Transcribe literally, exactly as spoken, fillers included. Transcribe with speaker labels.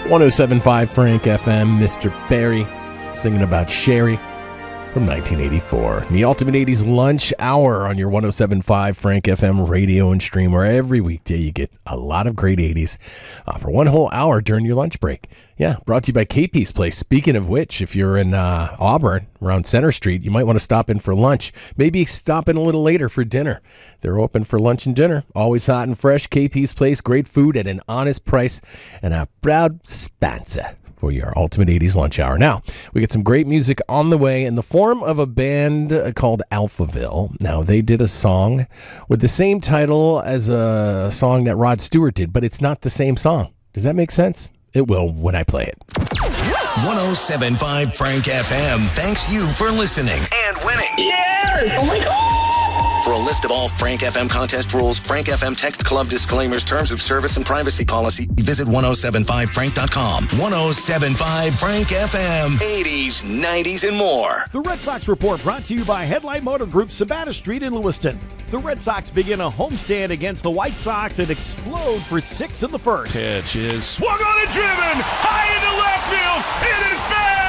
Speaker 1: one oh seven point five Frank F M, Mister Barry, singing about Sherry from nineteen eighty-four. The Ultimate eighties Lunch Hour on your one oh seven point five Frank F M radio and stream, where every weekday you get a lot of great eighties uh, for one whole hour during your lunch break. Yeah, brought to you by K P's Place. Speaking of which, if you're in uh, Auburn, around Center Street, you might want to stop in for lunch. Maybe stop in a little later for dinner. They're open for lunch and dinner. Always hot and fresh. K P's Place, great food at an honest price, and a proud sponsor for your Ultimate eighties Lunch Hour. Now, we get some great music on the way in the form of a band called Alphaville. Now, they did a song with the same title as a song that Rod Stewart did, but it's not the same song. Does that make sense? It will when I play it.
Speaker 2: one oh seven point five Frank F M thanks you for listening and winning.
Speaker 3: Yes! Oh my God!
Speaker 2: For a list of all Frank F M contest rules, Frank F M Text Club disclaimers, terms of service, and privacy policy, visit ten seventy-five frank dot com. ten seventy-five Frank F M. eighties, nineties, and more.
Speaker 4: The Red Sox Report brought to you by Headlight Motor Group, Savannah Street in Lewiston. The Red Sox begin a homestand against the White Sox and explode for six in the first.
Speaker 5: Pitch is swung on and driven high into left field. It is back.